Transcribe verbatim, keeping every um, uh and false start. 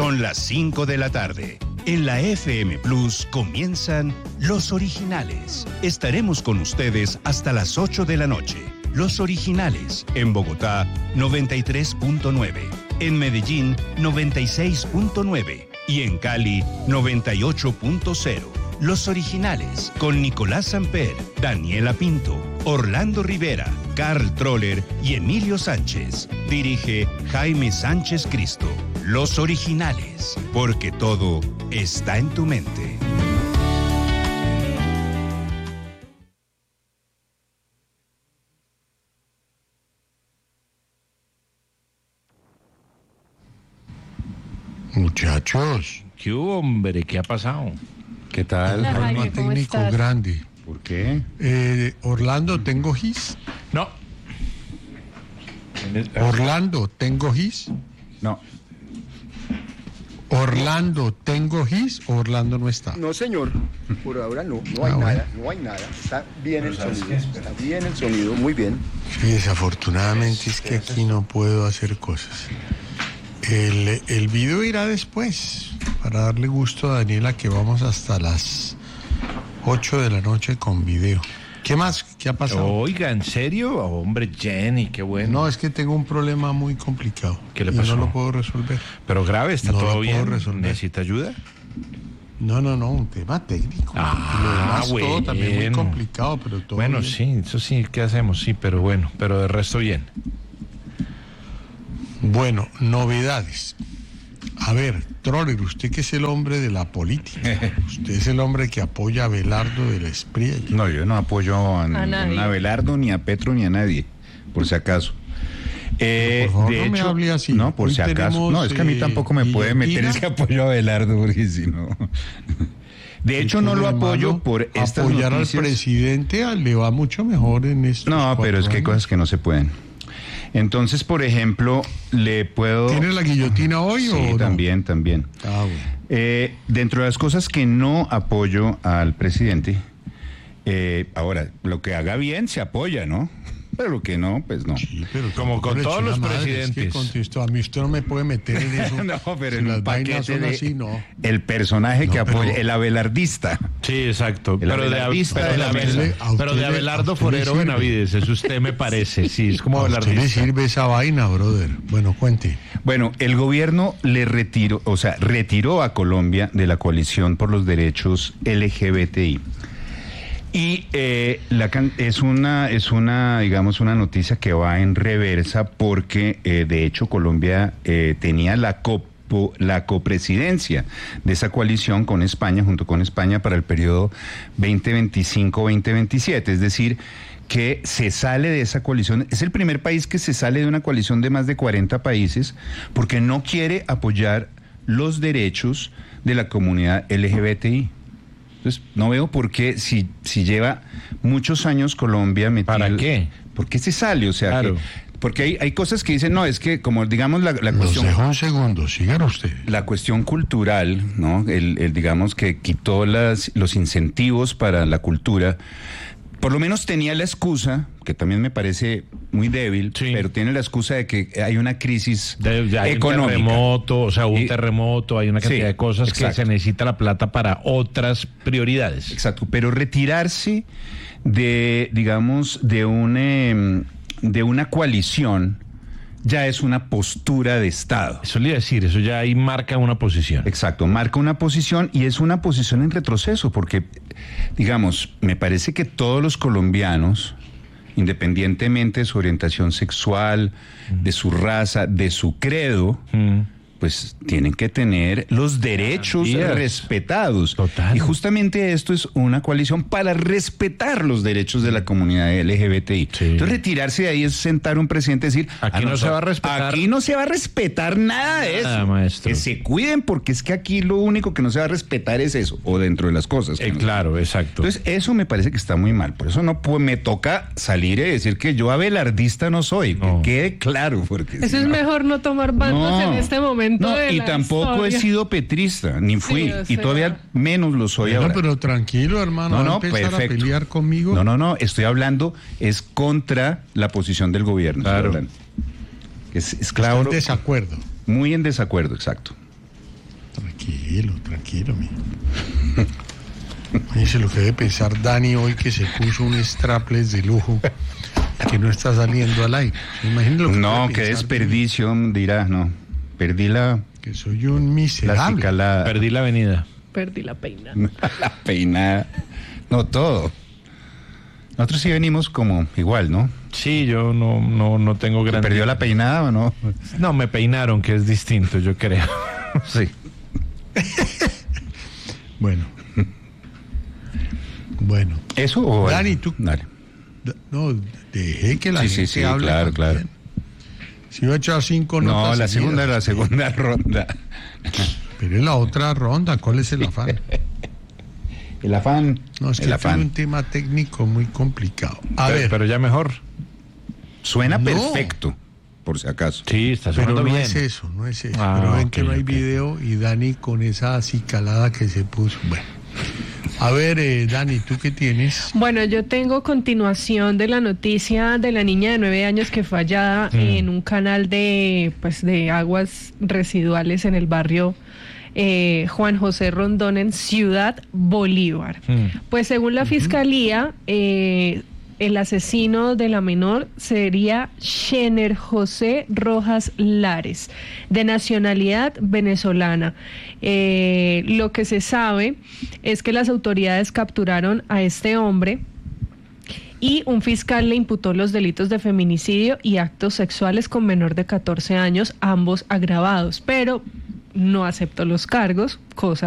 Son las cinco de la tarde. En la F M Plus comienzan Los Originales. Estaremos con ustedes hasta las ocho de la noche. Los Originales, en Bogotá, noventa y tres punto nueve. En Medellín, noventa y seis punto nueve. Y en Cali, noventa y ocho punto cero. Los Originales, con Nicolás Samper, Daniela Pinto, Orlando Rivera, Carl Troller y Emilio Sánchez. Dirige Jaime Sánchez Cristo. Los Originales, porque todo está en tu mente. Muchachos. ¿Qué hubo, hombre? ¿Qué ha pasado? ¿Qué tal? Hola, Jaime, Problema ¿cómo técnico estás? grande. ¿Por qué? Eh, Orlando, ¿tengo gis? No. Orlando, ¿tengo gis? No. Orlando, ¿tengo gis o Orlando no está? No, señor. Por ahora no. No hay Ah, bueno. nada. No hay nada. Está bien el sonido. Está bien el sonido. Muy bien. Sí, desafortunadamente es que aquí no puedo hacer cosas. El, el video irá después, para darle gusto a Daniela, que vamos hasta las ocho de la noche con video. ¿Qué más? ¿Qué ha pasado? Oiga, ¿en serio? Hombre, Jenny, qué bueno. No, es que tengo un problema muy complicado. ¿Qué le y pasó? no lo puedo resolver. Pero grave, ¿está No lo todo puedo bien? resolver. ¿Necesita ayuda? No, no, no, un tema técnico. Ah, y lo demás bueno. todo también muy complicado, pero todo Bueno, bien. sí, eso sí, ¿qué hacemos? Sí, pero bueno, pero de resto bien. Bueno, novedades. A ver, Troller, usted que es el hombre de la política, usted es el hombre que apoya a Abelardo de la Espriella. No, yo no apoyo a, A nadie. ni a Abelardo, ni a Petro, ni a nadie, por si acaso. Eh, Por favor, de no me hecho, hable así. no, por Hoy si acaso. tenemos, No, es que a mí eh, tampoco me puede meter guillotina. ese apoyo a Abelardo, porque si no. De hecho, no lo apoyo por estas Apoyar noticias. al presidente ah, le va mucho mejor en esto. No, pero es que hay cosas que no se pueden. Entonces, por ejemplo, le puedo... ¿Tiene la guillotina hoy Sí, o no? también, también. Ah, bueno. Eh, dentro de las cosas que no apoyo al presidente, eh, ahora, lo que haga bien se apoya, ¿no? Pero lo que no, pues no. Sí, pero Como tampoco con le todos eche los la madre, es que presidentes. contesto, a mí usted no me puede meter en eso. No, pero Si en las un vainas paquete son de así, no. el personaje No, que pero- apoya, el abelardista. Sí, exacto. El Pero de, abelardista pero de de la Abel- mesa. A usted pero de le- a Abelardo usted le Forero sirve. Benavides, eso usted me parece. Sí, es como A usted le abelardista. sirve esa vaina, brother. Bueno, cuente. Bueno, el gobierno le retiró, o sea, retiró a Colombia de la coalición por los derechos L G B T I. Y eh, la can- es una, es una, digamos, una noticia que va en reversa porque, eh, de hecho, Colombia eh, tenía la copo- la copresidencia de esa coalición con España, junto con España, para el periodo veinte veinticinco veinte veintisiete, es decir, que se sale de esa coalición. Es el primer país que se sale de una coalición de más de cuarenta países porque no quiere apoyar los derechos de la comunidad L G B T I. Entonces, no veo por qué, si, si lleva muchos años Colombia metida... ¿Para qué? ¿Por qué se sale? O sea, Claro. que- porque hay, hay cosas que dicen, no, es que como digamos la, la Los cuestión... dejo un segundo, sigan usted. La cuestión cultural, ¿no? El, el, digamos que quitó las, los incentivos para la cultura. Por lo menos tenía la excusa, que también me parece muy débil, Sí. pero tiene la excusa de que hay una crisis De- de- hay económica. un terremoto, o sea, un Y- terremoto, hay una cantidad Sí, de cosas que exacto. se necesita la plata para otras prioridades. Exacto, pero retirarse de, digamos, de un, eh, de una coalición ya es una postura de Estado. Eso le iba a decir, eso ya ahí marca una posición. Exacto, marca una posición y es una posición en retroceso, porque, digamos, me parece que todos los colombianos, independientemente de su orientación sexual, de su raza, de su credo, Mm. pues tienen que tener los derechos Garantías. respetados. Total. Y justamente esto es una coalición para respetar los derechos de la comunidad L G B T I. Sí. Entonces retirarse de ahí es sentar a un presidente y decir, Aquí no se va a respetar. Aquí no se va a respetar nada de Nada, eso. maestro. Que se cuiden porque es que aquí lo único que no se va a respetar es eso, o dentro de las cosas. que Eh, no- claro, exacto. Entonces, eso me parece que está muy mal. Por eso no puedo- me toca salir y decir que yo abelardista no soy. No. Que quede claro. Porque Eso si es no- mejor no tomar bandos No, en este momento no, de y la tampoco historia. he sido petrista, ni fui. Sí, o y sea. todavía menos lo soy Bueno, ahora. pero tranquilo, hermano. No, ¿Va a no, empezar perfecto. a pelear conmigo? No, no, no, estoy hablando, es contra la posición del gobierno. estoy Claro. hablando. Es, es Está claro, en desacuerdo. muy en desacuerdo, exacto. Tranquilo, tranquilo, mi. Oye, lo que debe pensar Dani hoy que se puso un strapless de lujo que no está saliendo al aire. Imagínate lo que No, debe qué pensar desperdicio, dirá, no. Perdí la, que soy un la miserable. cicalada. Perdí la avenida. Perdí la peinada. La peinada. No, todo. Nosotros sí venimos como igual, ¿no? Sí, yo no, no, no tengo ¿Se gran... perdió la peinada o no? No, me peinaron, que es distinto, yo creo. Sí. Bueno. Bueno. ¿Eso o...? Dani, tú- Dale. D- No, dejé que la Sí, gente sí, sí, hable claro, también. claro. Si iba a echar cinco notas No, la seguidas. segunda, la segunda ronda. Pero es la otra ronda, ¿cuál es el afán? El afán. No, es que el este es afán. un tema técnico muy complicado. A pero, ver, pero ya mejor. Suena No. perfecto, por si acaso. Sí, está pero sonando no bien. es eso, no es eso. Ah, pero ven ok, que no hay ok. video y Dani con esa acicalada que se puso. Bueno, a ver, eh, Dani, ¿tú qué tienes? Bueno, yo tengo continuación de la noticia de la niña de nueve años que fue hallada Mm. en un canal de, pues, de aguas residuales en el barrio eh, Juan José Rondón en Ciudad Bolívar. Mm. Pues según la fiscalía, eh, el asesino de la menor sería Schener José Rojas Lares, de nacionalidad venezolana. Eh, lo que se sabe es que las autoridades capturaron a este hombre y un fiscal le imputó los delitos de feminicidio y actos sexuales con menor de catorce años, ambos agravados, pero no aceptó los cargos, cosa